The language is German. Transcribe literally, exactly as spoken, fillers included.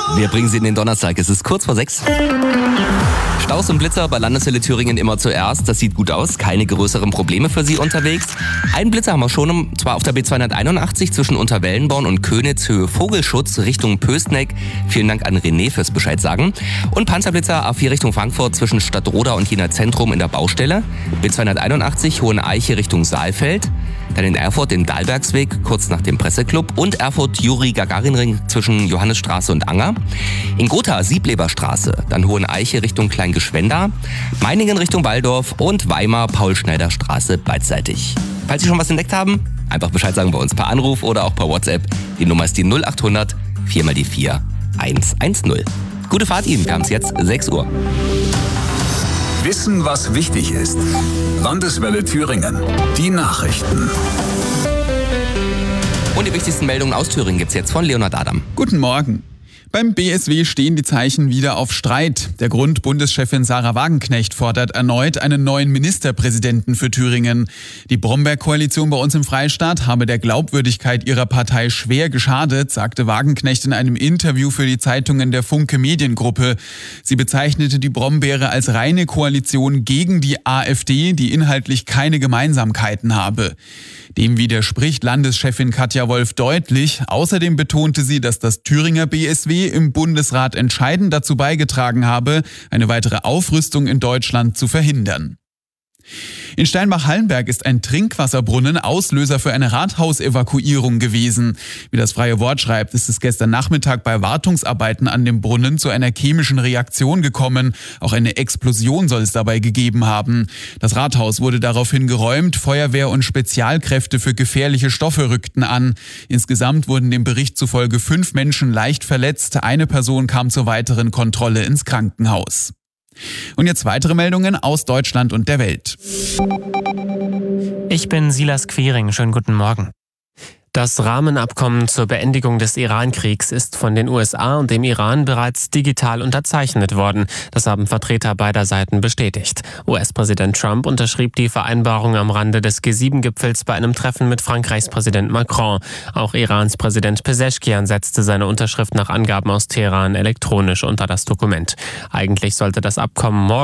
Wir bringen Sie in den Donnerstag. Es ist kurz vor sechs. Staus und Blitzer bei Landeshölle Thüringen immer zuerst. Das sieht gut aus. Keine größeren Probleme für Sie unterwegs. Einen Blitzer haben wir schon, und zwar auf der B zweihunderteinundachtzig zwischen Unterwellenborn und Könitz, Höhe Vogelschutz Richtung Pößneck. Vielen Dank an René fürs Bescheid sagen. Und Panzerblitzer A vier Richtung Frankfurt zwischen Stadtroda und Jena Zentrum in der Baustelle. B zweihunderteinundachtzig Hohen Eiche Richtung Saalfeld. Dann in Erfurt den Dahlbergsweg, kurz nach dem Presseclub. Und Erfurt Juri-Gagarin-Ring zwischen Johannesstraße und Anger. In Gotha Siebleberstraße, dann Hohen Eiche Richtung Kleingeschwenda. Meiningen Richtung Walldorf und Weimar Paul-Schneider-Straße beidseitig. Falls Sie schon was entdeckt haben, einfach Bescheid sagen bei uns per Anruf oder auch per WhatsApp. Die Nummer ist die null acht hundert vier mal die vier eins eins null. Gute Fahrt Ihnen, wir haben es jetzt sechs Uhr. Wissen, was wichtig ist. Landeswelle Thüringen. Die Nachrichten. Und die wichtigsten Meldungen aus Thüringen gibt's jetzt von Leonhard Adam. Guten Morgen. Beim B S W stehen die Zeichen wieder auf Streit. Der Grund: Bundeschefin Sarah Wagenknecht fordert erneut einen neuen Ministerpräsidenten für Thüringen. Die Bromberg-Koalition bei uns im Freistaat habe der Glaubwürdigkeit ihrer Partei schwer geschadet, sagte Wagenknecht in einem Interview für die Zeitungen der Funke Mediengruppe. Sie bezeichnete die Brombeere als reine Koalition gegen die AfD, die inhaltlich keine Gemeinsamkeiten habe. Dem widerspricht Landeschefin Katja Wolf deutlich. Außerdem betonte sie, dass das Thüringer B S W im Bundesrat entscheidend dazu beigetragen habe, eine weitere Aufrüstung in Deutschland zu verhindern. In Steinbach-Hallenberg ist ein Trinkwasserbrunnen Auslöser für eine Rathausevakuierung gewesen. Wie das Freie Wort schreibt, ist es gestern Nachmittag bei Wartungsarbeiten an dem Brunnen zu einer chemischen Reaktion gekommen. Auch eine Explosion soll es dabei gegeben haben. Das Rathaus wurde daraufhin geräumt. Feuerwehr und Spezialkräfte für gefährliche Stoffe rückten an. Insgesamt wurden dem Bericht zufolge fünf Menschen leicht verletzt. Eine Person kam zur weiteren Kontrolle ins Krankenhaus. Und jetzt weitere Meldungen aus Deutschland und der Welt. Ich bin Silas Quiring. Schönen guten Morgen. Das Rahmenabkommen zur Beendigung des Iran-Kriegs ist von den U S A und dem Iran bereits digital unterzeichnet worden. Das haben Vertreter beider Seiten bestätigt. U S-Präsident Trump unterschrieb die Vereinbarung am Rande des G sieben Gipfels bei einem Treffen mit Frankreichs Präsident Macron. Auch Irans Präsident Pezeshkian setzte seine Unterschrift nach Angaben aus Teheran elektronisch unter das Dokument. Eigentlich sollte das Abkommen morgen